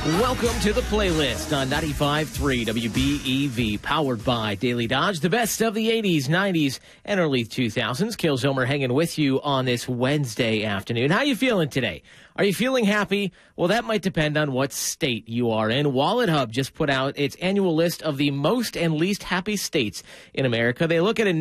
Welcome to the playlist on 95.3 WBEV, powered by Daily Dodge. The best of the 80s, 90s, and early 2000s. Kale Zomer hanging with you on this Wednesday afternoon. How you feeling today? Are you feeling happy? Well, that might depend on what state you are in. Wallet Hub just put out its annual list of the most and least happy states in America. They look at a